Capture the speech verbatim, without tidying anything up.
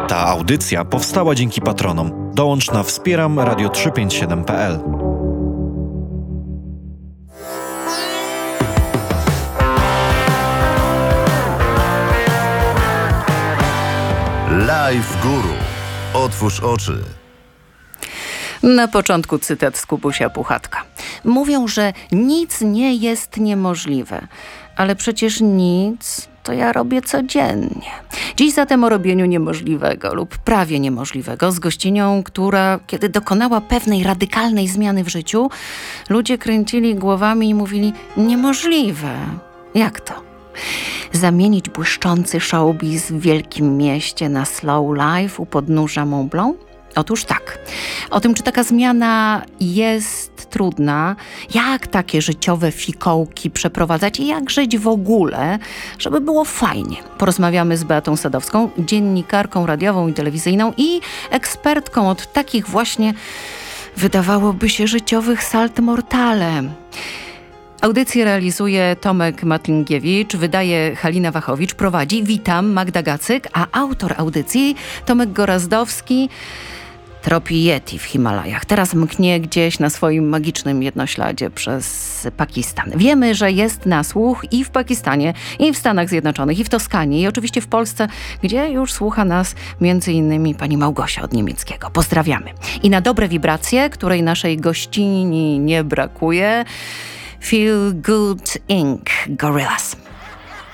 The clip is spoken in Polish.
Ta audycja powstała dzięki patronom. Dołącz na wspieram radio trzysta pięćdziesiąt siedem kropka p l. Live Guru. Otwórz oczy. Na początku cytat z Kubusia Puchatka. Mówią, że nic nie jest niemożliwe, ale przecież nic to ja robię codziennie. Dziś zatem o robieniu niemożliwego lub prawie niemożliwego z gościnią, która kiedy dokonała pewnej radykalnej zmiany w życiu, ludzie kręcili głowami i mówili: niemożliwe. Jak to? Zamienić błyszczący showbiz w wielkim mieście na slow life u podnóża Mont Blanc? Otóż tak. O tym, czy taka zmiana jest trudna, jak takie życiowe fikołki przeprowadzać i jak żyć w ogóle, żeby było fajnie. Porozmawiamy z Beatą Sadowską, dziennikarką radiową i telewizyjną i ekspertką od takich właśnie, wydawałoby się, życiowych salt mortale. Audycję realizuje Tomek Matlingiewicz, wydaje Halina Wachowicz, prowadzi, witam, Magda Gacyk, a autor audycji Tomek Gorazdowski tropi Yeti w Himalajach. Teraz mknie gdzieś na swoim magicznym jednośladzie przez Pakistan. Wiemy, że jest na słuch i w Pakistanie, i w Stanach Zjednoczonych, i w Toskanii, i oczywiście w Polsce, gdzie już słucha nas między innymi pani Małgosia od niemieckiego. Pozdrawiamy. I na dobre wibracje, której naszej gościni nie brakuje, Feel Good Incorporated. Gorillaz.